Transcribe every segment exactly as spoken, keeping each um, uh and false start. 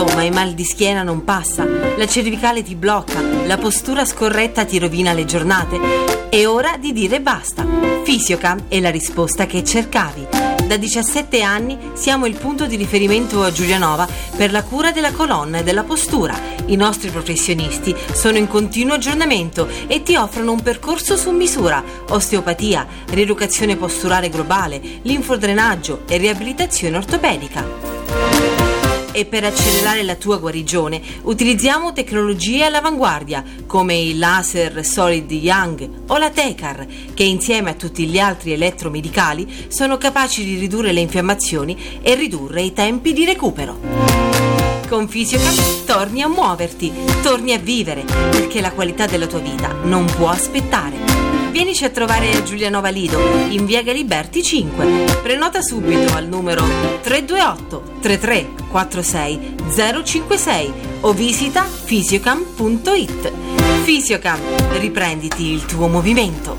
tutto, ma il mal di schiena non passa, la cervicale ti blocca, la postura scorretta ti rovina le giornate. È ora di dire basta. Fisiocam è la risposta che cercavi. Da diciassette anni siamo il punto di riferimento a Giulianova per la cura della colonna e della postura. I nostri professionisti sono in continuo aggiornamento e ti offrono un percorso su misura: osteopatia, rieducazione posturale globale, linfodrenaggio e riabilitazione ortopedica. E per accelerare la tua guarigione utilizziamo tecnologie all'avanguardia come il laser Solid Young o la Tecar, che insieme a tutti gli altri elettromedicali sono capaci di ridurre le infiammazioni e ridurre i tempi di recupero. Con Fisiocam torni a muoverti, torni a vivere, perché la qualità della tua vita non può aspettare. Vienici a trovare a Giulianova Lido, in via Galiberti cinque. Prenota subito al numero tre due otto tre tre quattro sei zero cinque sei o visita fisiocam punto it. Fisiocam, riprenditi il tuo movimento.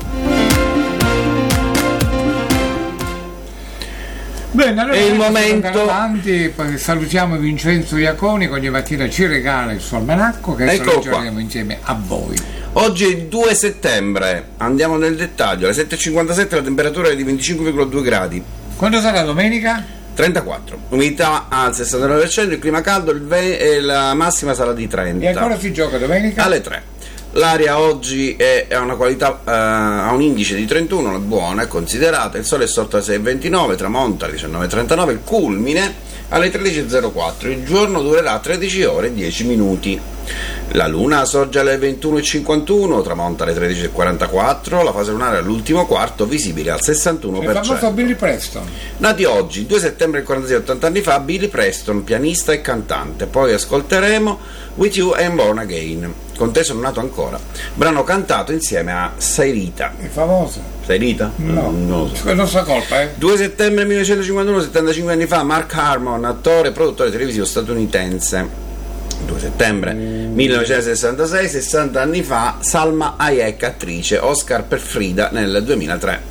Bene, allora è il momento. Avanti, poi salutiamo Vincenzo Iaconi, che ogni mattina ci regala il suo almanacco, che adesso leggeremo insieme a voi. Oggi è il due settembre, andiamo nel dettaglio. Alle sette e cinquantasette la temperatura è di venticinque virgola due gradi. Quando sarà domenica? trentaquattro. Umidità al sessantanove per cento, il clima caldo, il ve- e la massima sarà di trenta. E ancora si gioca domenica? Alle tre. L'aria oggi è a una qualità, eh, ha un indice di trentuno, buona, è considerata. Il sole è sorto alle sei e ventinove, tramonta alle diciannove e trentanove, il culmine alle tredici e zero quattro. Il giorno durerà tredici ore e dieci minuti. La luna sorge alle ventuno e cinquantuno, tramonta alle tredici e quarantaquattro, la fase lunare all'ultimo quarto, visibile al sessantuno per cento. Il famoso Billy Preston. Nati oggi, due settembre del quarantasei, ottanta anni fa, Billy Preston, pianista e cantante. Poi ascolteremo With You I'm Born Again, con te sono nato ancora, brano cantato insieme a Sairita. È famosa? Sairita? No, non so. Non so colpa, eh. due settembre millenovecentocinquantuno, settantacinque anni fa, Mark Harmon, attore e produttore televisivo statunitense. due settembre millenovecentosessantasei, sessanta anni fa, Salma Hayek, attrice, Oscar per Frida nel duemilatré.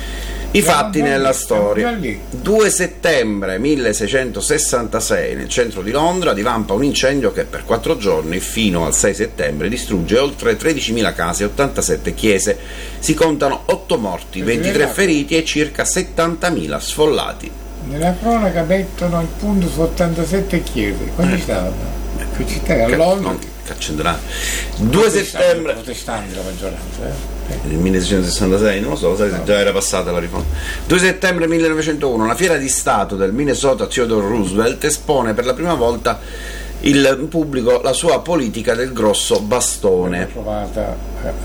I fatti nella storia. due settembre milleseicentosessantasei, nel centro di Londra divampa un incendio che per quattro giorni fino al sei settembre distrugge oltre tredicimila case e ottantasette chiese. Si contano otto morti, ventitré feriti e circa settantamila sfollati. Nella cronaca mettono il punto su ottantasette chiese. Quanti stavano? Che città è? A Londra? Caccendrato. due settembre protestanti la maggioranza, eh? Nel milleseicentosessantasei, non lo so, sai se già era passata la riforma. due settembre millenovecentouno, la fiera di Stato del Minnesota Theodore Roosevelt espone per la prima volta il pubblico la sua politica del grosso bastone. Provata,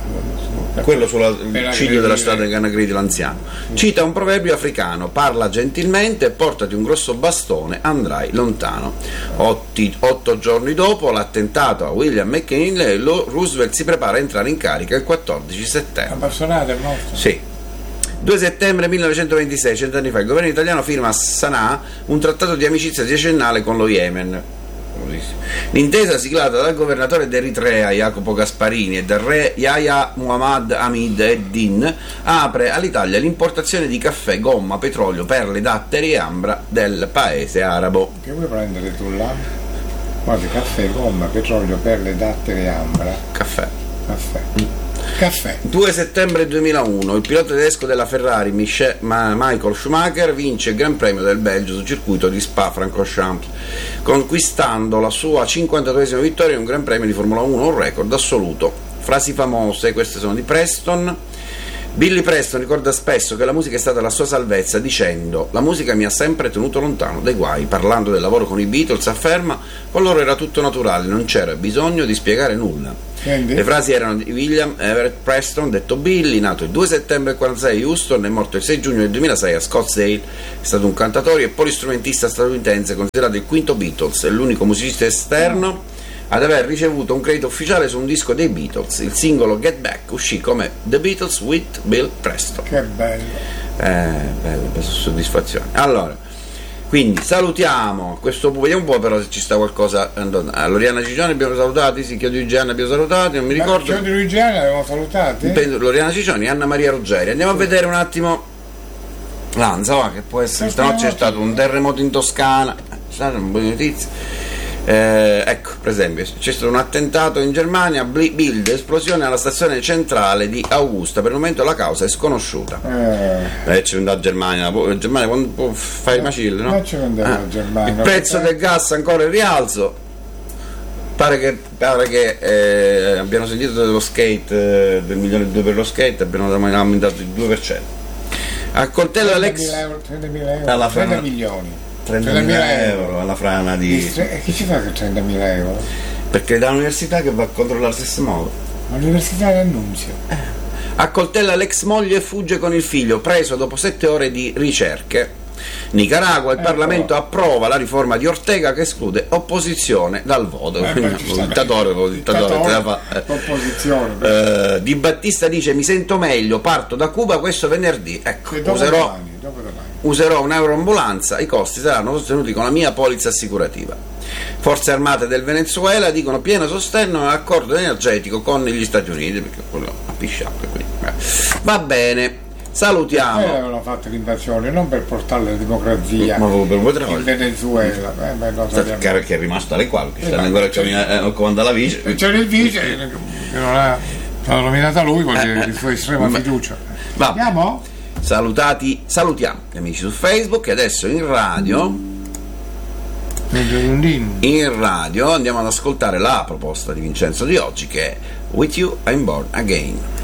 eh, quello sul ciglio della strada di Canagridi l'anziano. Cita un proverbio africano: parla gentilmente e portati un grosso bastone, andrai lontano. Otti, otto giorni dopo l'attentato a William McKinley, Roosevelt si prepara a entrare in carica il quattordici settembre. Appassionato il nostro? Sì. due settembre millenovecentoventisei, cent'anni fa, il governo italiano firma a Sana'a un trattato di amicizia decennale con lo Yemen. L'intesa siglata dal governatore d'Eritrea Jacopo Gasparini e dal re Yahya Muhammad Hamid Eddin apre all'Italia l'importazione di caffè, gomma, petrolio, perle, datteri e ambra del paese arabo. Che vuoi prendere tu là? Guarda, caffè, gomma, petrolio, perle, datteri e ambra. Caffè. Caffè. Mm. Caffè. due settembre duemilauno, il pilota tedesco della Ferrari Michel, Ma, Michael Schumacher vince il Gran Premio del Belgio sul circuito di Spa-Francorchamps, conquistando la sua cinquantatreesima vittoria in un Gran Premio di Formula uno, un record assoluto. Frasi famose, queste sono di Preston. Billy Preston ricorda spesso che la musica è stata la sua salvezza, dicendo: la musica mi ha sempre tenuto lontano dai guai. Parlando del lavoro con i Beatles afferma: con loro era tutto naturale, non c'era bisogno di spiegare nulla. Quindi? Le frasi erano di William Everett Preston, detto Billy, nato il due settembre quarantasei a Houston e morto il sei giugno del duemilasei a Scottsdale. È stato un cantautore e polistrumentista statunitense, considerato il quinto Beatles e l'unico musicista esterno ad aver ricevuto un credito ufficiale su un disco dei Beatles. Il singolo Get Back uscì come The Beatles with Bill Preston. Che bello. Eh, bella, bella soddisfazione. Allora, quindi salutiamo questo, vediamo un po' però se ci sta qualcosa. Allora, Loriana Ciccioni abbiamo salutati, sì, Chiodo Gianna abbiamo salutati, non mi ricordo. Chiodo Gianna abbiamo salutati? Penso, Loriana Ciccioni, Anna Maria Ruggeri. Andiamo a vedere un attimo l'Anza, va, che può essere, stanotte c'è stato un terremoto in Toscana, sono buone notizie. Eh, ecco, per esempio, c'è stato un attentato in Germania, Bild, esplosione alla stazione centrale di Augusta, per il momento la causa è sconosciuta. Eh, eh c'è da Germania, la Germania quando può fare i macilli, no? Eh. Germania, il prezzo del gas ancora in rialzo. Pare che, pare che eh, abbiano sentito dello skate, eh, del milione e due per lo skate, abbiano aumentato il due per cento. A coltello Alex trentamila euro, alla frana, trenta milioni, trentamila euro alla frana di. E che ci fa con trentamila euro? Perché è dall'università che va a controllare allo stesso modo. Ma l'università è Annunzio. Eh. Accoltella l'ex moglie e fugge con il figlio, preso dopo sette ore di ricerche. Nicaragua, il eh, Parlamento però. approva la riforma di Ortega che esclude opposizione dal voto. Eh, Quindi, un dittatore, un dittatore, dittatore eh. opposizione. Eh, Di Battista dice: mi sento meglio, parto da Cuba questo venerdì. Ecco, userò, domani, domani. userò un'euroambulanza, i costi saranno sostenuti con la mia polizza assicurativa. Forze armate del Venezuela dicono pieno sostegno all'accordo energetico con gli Stati Uniti, perché quello a pisciacque. Va bene. Salutiamo. Eh, avevano fatto l'invasione non per portare la democrazia ma per in Venezuela, eh, beh, no, che è rimasto alle quali che sta ancora eh, comanda la vice. C'è il vice che non ha nominata lui con eh, la sua estrema fiducia. Va. Andiamo? Salutati, salutiamo gli amici su Facebook e adesso in radio. In radio andiamo ad ascoltare la proposta di Vincenzo di oggi che è With You I'm Born Again.